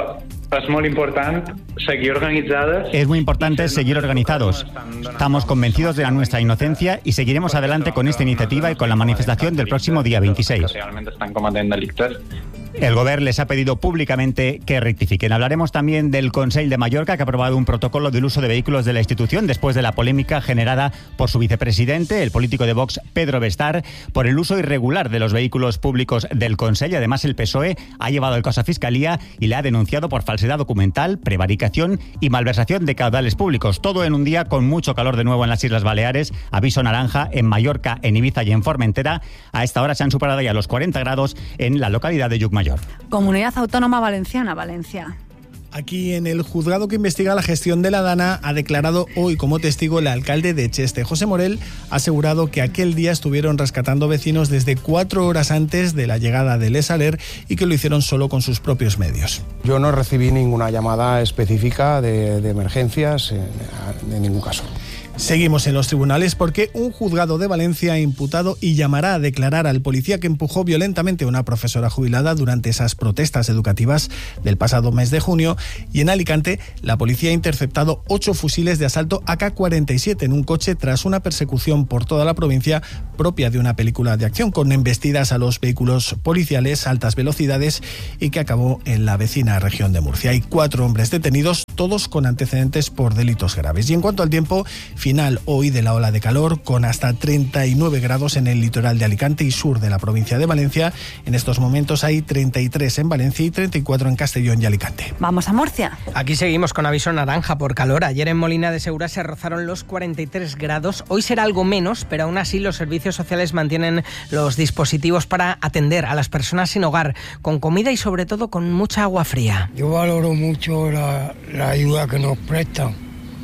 Es muy importante seguir organizadas. Es muy importante seguir organizados. Estamos convencidos de la nuestra inocencia y seguiremos adelante con esta iniciativa y con la manifestación del próximo día veintiséis. Realmente están cometiendo delictes. El Govern les ha pedido públicamente que rectifiquen. Hablaremos también del Consell de Mallorca, que ha aprobado un protocolo del uso de vehículos de la institución después de la polémica generada por su vicepresidente, el político de Vox, Pedro Bestar, por el uso irregular de los vehículos públicos del Consell. Además, el P S O E ha llevado el caso a Fiscalía y le ha denunciado por falsedad documental, prevaricación y malversación de caudales públicos. Todo en un día con mucho calor de nuevo en las Islas Baleares. Aviso naranja en Mallorca, en Ibiza y en Formentera. A esta hora se han superado ya los cuarenta grados en la localidad de Llucmajor. Comunidad Autónoma Valenciana, Valencia. Aquí en el juzgado que investiga la gestión de la Dana ha declarado hoy como testigo el alcalde de Cheste. José Morel ha asegurado que aquel día estuvieron rescatando vecinos desde cuatro horas antes de la llegada del Esaler y que lo hicieron solo con sus propios medios. Yo no recibí ninguna llamada específica de, de emergencias, en, en ningún caso. Seguimos en los tribunales porque un juzgado de Valencia ha imputado y llamará a declarar al policía que empujó violentamente a una profesora jubilada durante esas protestas educativas del pasado mes de junio. Y en Alicante, la policía ha interceptado ocho fusiles de asalto A K cuarenta y siete en un coche tras una persecución por toda la provincia propia de una película de acción, con embestidas a los vehículos policiales a altas velocidades y que acabó en la vecina región de Murcia. Hay cuatro hombres detenidos, todos con antecedentes por delitos graves. Y en cuanto al tiempo, final hoy de la ola de calor, con hasta treinta y nueve grados en el litoral de Alicante y sur de la provincia de Valencia. En estos momentos hay treinta y tres en Valencia y treinta y cuatro en Castellón y Alicante. Vamos a Murcia. Aquí seguimos con aviso naranja por calor. Ayer en Molina de Segura se rozaron los cuarenta y tres grados. Hoy será algo menos, pero aún así los servicios sociales mantienen los dispositivos para atender a las personas sin hogar, con comida y sobre todo con mucha agua fría. Yo valoro mucho la, la ayuda que nos prestan,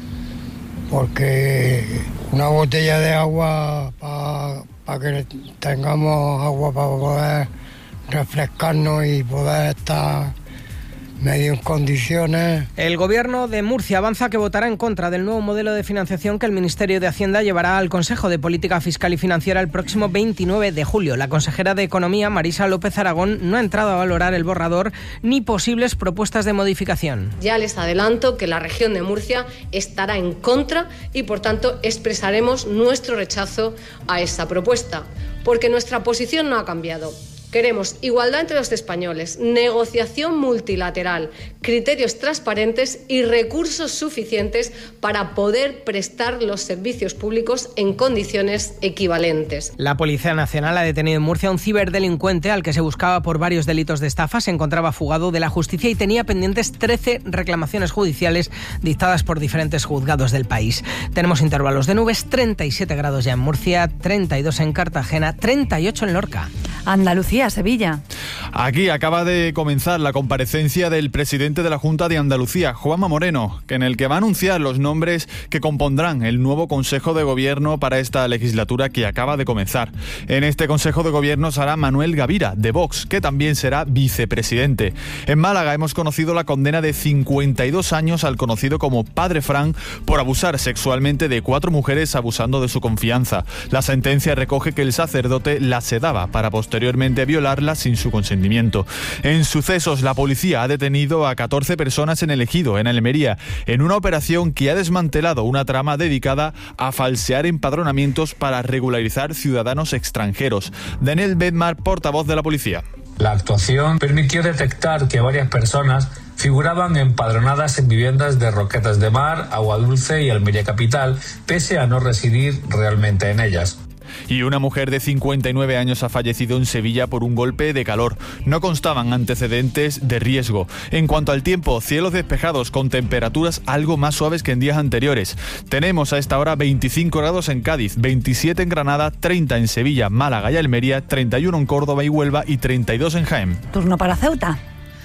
porque una botella de agua para pa que tengamos agua para poder refrescarnos y poder estar medio en condiciones. El Gobierno de Murcia avanza que votará en contra del nuevo modelo de financiación que el Ministerio de Hacienda llevará al Consejo de Política Fiscal y Financiera el próximo veintinueve de julio. La consejera de Economía, Marisa López Aragón, no ha entrado a valorar el borrador ni posibles propuestas de modificación. Ya les adelanto que la región de Murcia estará en contra y, por tanto, expresaremos nuestro rechazo a esta propuesta, porque nuestra posición no ha cambiado. Queremos igualdad entre los españoles, negociación multilateral, criterios transparentes y recursos suficientes para poder prestar los servicios públicos en condiciones equivalentes. La Policía Nacional ha detenido en Murcia a un ciberdelincuente al que se buscaba por varios delitos de estafa. Se encontraba fugado de la justicia y tenía pendientes trece reclamaciones judiciales dictadas por diferentes juzgados del país. Tenemos intervalos de nubes, treinta y siete grados ya en Murcia, treinta y dos en Cartagena, treinta y ocho en Lorca. Andalucía, Sevilla. Aquí acaba de comenzar la comparecencia del presidente de la Junta de Andalucía, Juanma Moreno, en el que va a anunciar los nombres que compondrán el nuevo Consejo de Gobierno para esta legislatura que acaba de comenzar. En este Consejo de Gobierno será Manuel Gavira, de Vox, que también será vicepresidente. En Málaga hemos conocido la condena de cincuenta y dos años al conocido como Padre Fran por abusar sexualmente de cuatro mujeres abusando de su confianza. La sentencia recoge que el sacerdote la sedaba para posteriormente violarla sin su consentimiento. En sucesos, la policía ha detenido a catorce personas en el Ejido, en Almería, en una operación que ha desmantelado una trama dedicada a falsear empadronamientos para regularizar ciudadanos extranjeros. Daniel Bedmar, portavoz de la policía. La actuación permitió detectar que varias personas figuraban empadronadas en viviendas de Roquetas de Mar, Agua Dulce y Almería Capital, pese a no residir realmente en ellas. Y una mujer de cincuenta y nueve años ha fallecido en Sevilla por un golpe de calor. No constaban antecedentes de riesgo. En cuanto al tiempo, cielos despejados con temperaturas algo más suaves que en días anteriores. Tenemos a esta hora veinticinco grados en Cádiz, veintisiete en Granada, treinta en Sevilla, Málaga y Almería, treinta y uno en Córdoba y Huelva y treinta y dos en Jaén. Turno para Ceuta.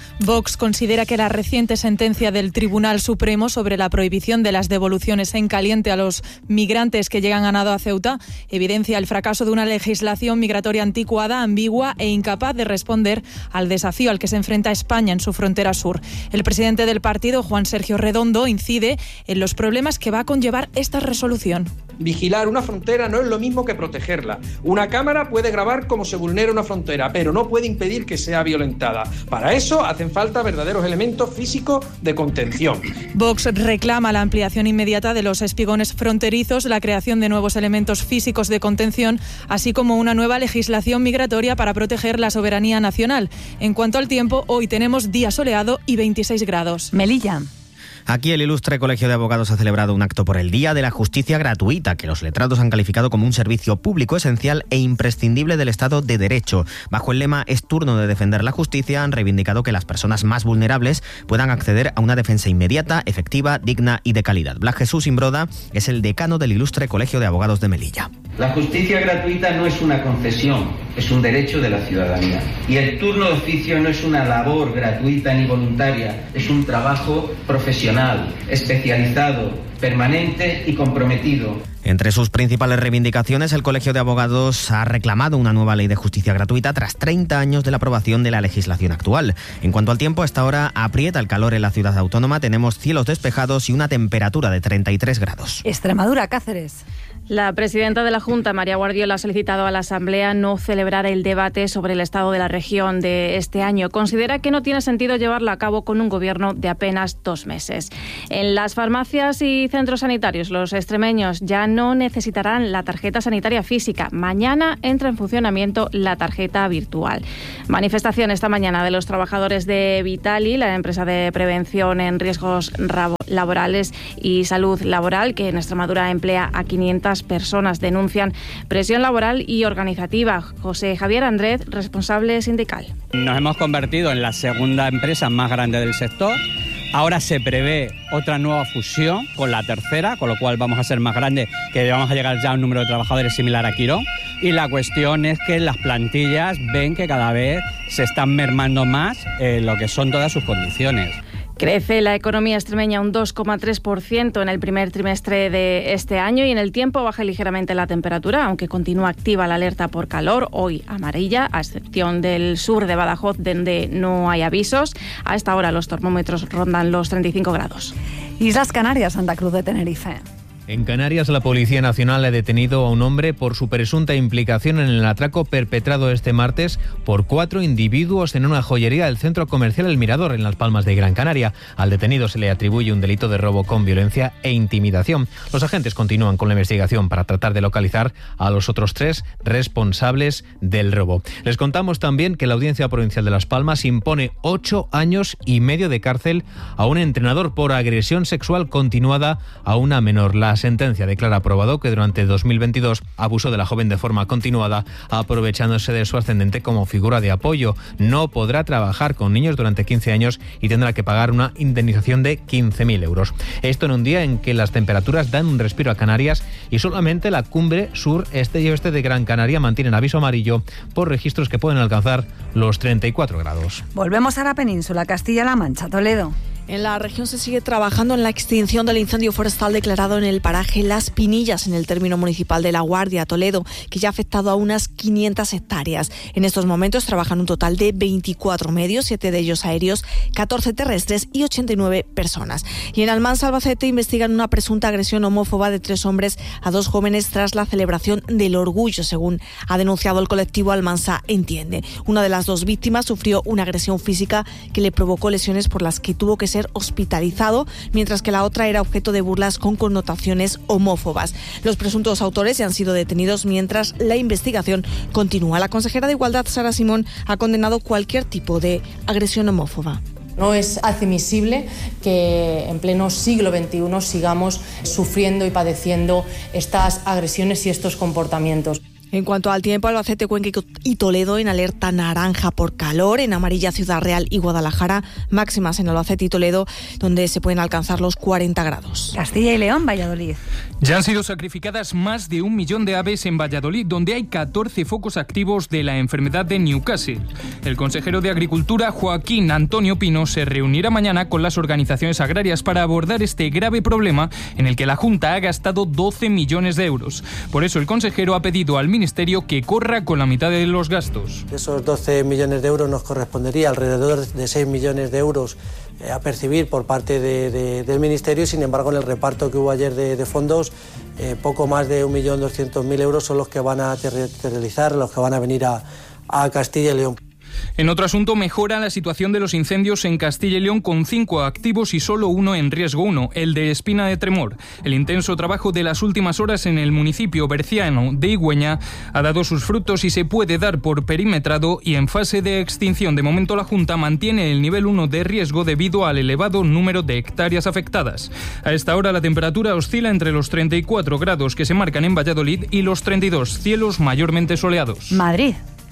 Vox considera que la reciente sentencia del Tribunal Supremo sobre la prohibición de las devoluciones en caliente a los migrantes que llegan a nado a Ceuta evidencia el fracaso de una legislación migratoria anticuada, ambigua e incapaz de responder al desafío al que se enfrenta España en su frontera sur. El presidente del partido, Juan Sergio Redondo, incide en los problemas que va a conllevar esta resolución. Vigilar una frontera no es lo mismo que protegerla. Una cámara puede grabar cómo se vulnera una frontera, pero no puede impedir que sea violentada. Para eso hacen falta verdaderos elementos físicos de contención. Vox reclama la ampliación inmediata de los espigones fronterizos, la creación de nuevos elementos físicos de contención, así como una nueva legislación migratoria para proteger la soberanía nacional. En cuanto al tiempo, hoy tenemos día soleado y veintiséis grados. Melilla. Aquí el ilustre Colegio de Abogados ha celebrado un acto por el Día de la Justicia Gratuita, que los letrados han calificado como un servicio público esencial e imprescindible del Estado de Derecho. Bajo el lema "Es turno de defender la justicia", han reivindicado que las personas más vulnerables puedan acceder a una defensa inmediata, efectiva, digna y de calidad. Blas Jesús Imbroda es el decano del ilustre Colegio de Abogados de Melilla. La justicia gratuita no es una concesión, es un derecho de la ciudadanía. Y el turno de oficio no es una labor gratuita ni voluntaria, es un trabajo profesional, especializado, permanente y comprometido. Entre sus principales reivindicaciones, el Colegio de Abogados ha reclamado una nueva ley de justicia gratuita tras treinta años de la aprobación de la legislación actual. En cuanto al tiempo, hasta ahora aprieta el calor en la ciudad autónoma. Tenemos cielos despejados y una temperatura de treinta y tres grados. Extremadura, Cáceres. La presidenta de la Junta, María Guardiola, ha solicitado a la Asamblea no celebrar el debate sobre el estado de la región de este año. Considera que no tiene sentido llevarla a cabo con un gobierno de apenas dos meses. En las farmacias y centros sanitarios, los extremeños ya no necesitarán la tarjeta sanitaria física. Mañana entra en funcionamiento la tarjeta virtual. Manifestación esta mañana de los trabajadores de Vitali, la empresa de prevención en riesgos laborales y salud laboral, que en Extremadura emplea a quinientas personas. Denuncian presión laboral y organizativa. José Javier Andrés, responsable sindical. Nos hemos convertido en la segunda empresa más grande del sector. Ahora se prevé otra nueva fusión con la tercera, con lo cual vamos a ser más grandes, que vamos a llegar ya a un número de trabajadores similar a Quirón. Y la cuestión es que las plantillas ven que cada vez se están mermando más eh, lo que son todas sus condiciones. Crece la economía extremeña un dos coma tres por ciento en el primer trimestre de este año y en el tiempo baja ligeramente la temperatura, aunque continúa activa la alerta por calor, hoy amarilla, a excepción del sur de Badajoz, donde no hay avisos. A esta hora los termómetros rondan los treinta y cinco grados. Islas Canarias, Santa Cruz de Tenerife. En Canarias, la Policía Nacional ha detenido a un hombre por su presunta implicación en el atraco perpetrado este martes por cuatro individuos en una joyería del centro comercial El Mirador, en Las Palmas de Gran Canaria. Al detenido se le atribuye un delito de robo con violencia e intimidación. Los agentes continúan con la investigación para tratar de localizar a los otros tres responsables del robo. Les contamos también que la Audiencia Provincial de Las Palmas impone ocho años y medio de cárcel a un entrenador por agresión sexual continuada a una menor. La sentencia declara probado que durante dos mil veintidós abusó de la joven de forma continuada, aprovechándose de su ascendente como figura de apoyo. No podrá trabajar con niños durante quince años y tendrá que pagar una indemnización de quince mil euros. Esto en un día en que las temperaturas dan un respiro a Canarias y solamente la cumbre sur, este y oeste de Gran Canaria mantienen aviso amarillo por registros que pueden alcanzar los treinta y cuatro grados. Volvemos a la península, Castilla-La Mancha, Toledo. En la región se sigue trabajando en la extinción del incendio forestal declarado en el paraje Las Pinillas, en el término municipal de La Guardia, Toledo, que ya ha afectado a unas quinientas hectáreas. En estos momentos trabajan un total de veinticuatro medios, siete de ellos aéreos, catorce terrestres y ochenta y nueve personas. Y en Almansa, Albacete, investigan una presunta agresión homófoba de tres hombres a dos jóvenes tras la celebración del orgullo, según ha denunciado el colectivo Almansa Entiende. Una de las dos víctimas sufrió una agresión física que le provocó lesiones por las que tuvo que ser hospitalizado, mientras que la otra era objeto de burlas con connotaciones homófobas. Los presuntos autores ya han sido detenidos mientras la investigación continúa. La consejera de Igualdad, Sara Simón, ha condenado cualquier tipo de agresión homófoba. No es admisible que en pleno siglo veintiuno sigamos sufriendo y padeciendo estas agresiones y estos comportamientos. En cuanto al tiempo, Albacete, Cuenca y Toledo en alerta naranja por calor, en amarilla Ciudad Real y Guadalajara, máximas en Albacete y Toledo, donde se pueden alcanzar los cuarenta grados. Castilla y León, Valladolid. Ya han sido sacrificadas más de un millón de aves en Valladolid, donde hay catorce focos activos de la enfermedad de Newcastle. El consejero de Agricultura, Joaquín Antonio Pino, se reunirá mañana con las organizaciones agrarias para abordar este grave problema en el que la Junta ha gastado doce millones de euros. Por eso el consejero ha pedido al Ministerio que corra con la mitad de los gastos. De esos doce millones de euros nos correspondería alrededor de seis millones de euros eh, a percibir por parte de, de, del Ministerio. Sin embargo, en el reparto que hubo ayer de, de fondos, eh, poco más de un millón doscientos mil euros son los que van a territorializar, los que van a venir a, a Castilla y León. En otro asunto, mejora la situación de los incendios en Castilla y León con cinco activos y solo uno en riesgo uno, el de Espina de Tremor. El intenso trabajo de las últimas horas en el municipio berciano de Higüeña ha dado sus frutos y se puede dar por perimetrado y en fase de extinción. De momento, la Junta mantiene el nivel uno de riesgo debido al elevado número de hectáreas afectadas. A esta hora la temperatura oscila entre los treinta y cuatro grados que se marcan en Valladolid y los treinta y dos, cielos mayormente soleados. Madrid.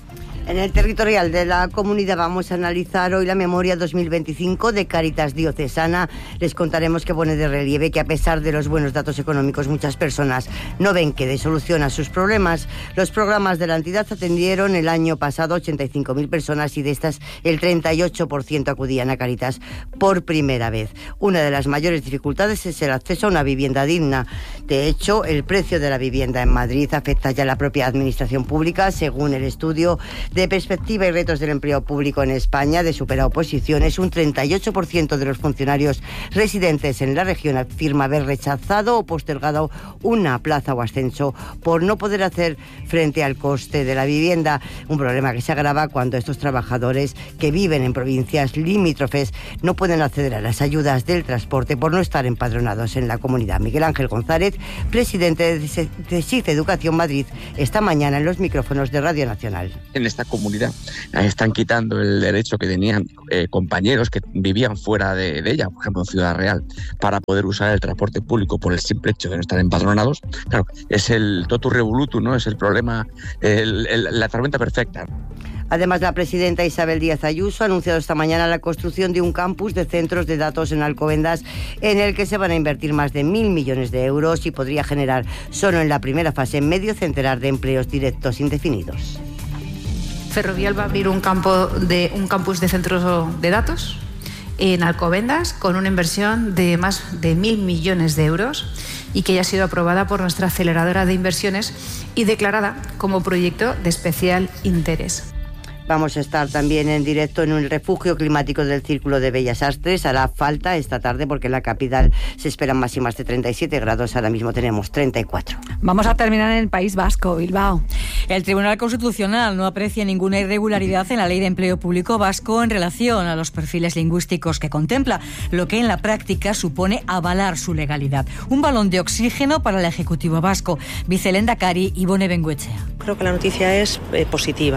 En el territorial de la comunidad vamos a analizar hoy la memoria dos mil veinticinco de Cáritas Diocesana. Les contaremos que pone de relieve que a pesar de los buenos datos económicos, muchas personas no ven que dé solución a sus problemas. Los programas de la entidad atendieron el año pasado ochenta y cinco mil personas y de estas el treinta y ocho por ciento acudían a Cáritas por primera vez. Una de las mayores dificultades es el acceso a una vivienda digna. De hecho, el precio de la vivienda en Madrid afecta ya a la propia administración pública, según el estudio de perspectiva y retos del empleo público en España de Supera Oposiciones. Un treinta y ocho por ciento de los funcionarios residentes en la región afirma haber rechazado o postergado una plaza o ascenso por no poder hacer frente al coste de la vivienda, un problema que se agrava cuando estos trabajadores que viven en provincias limítrofes no pueden acceder a las ayudas del transporte por no estar empadronados en la comunidad. Miguel Ángel González, presidente de S I C Educación Madrid, esta mañana en los micrófonos de Radio Nacional. En esta comunidad están quitando el derecho que tenían eh, compañeros que vivían fuera de, de ella, por ejemplo en Ciudad Real, para poder usar el transporte público por el simple hecho de no estar empadronados. Claro, es el totus revolutum, ¿no? Es el problema, el, el, la tormenta perfecta. Además, la presidenta Isabel Díaz Ayuso ha anunciado esta mañana la construcción de un campus de centros de datos en Alcobendas en el que se van a invertir más de mil millones de euros y podría generar solo en la primera fase medio centenar de empleos directos indefinidos. Ferrovial va a abrir un, campo de, un campus de centros de datos en Alcobendas con una inversión de más de mil millones de euros y que ya ha sido aprobada por nuestra aceleradora de inversiones y declarada como proyecto de especial interés. Vamos a estar también en directo en un refugio climático del Círculo de Bellas Artes. Hará falta esta tarde porque en la capital se esperan máximas de treinta y siete grados. Ahora mismo tenemos treinta y cuatro. Vamos a terminar en el País Vasco, Bilbao. El Tribunal Constitucional no aprecia ninguna irregularidad en la Ley de Empleo Público vasco en relación a los perfiles lingüísticos que contempla, lo que en la práctica supone avalar su legalidad. Un balón de oxígeno para el Ejecutivo vasco. Vicelehendakari Ibone Bengoechea. Creo que la noticia es eh, positiva.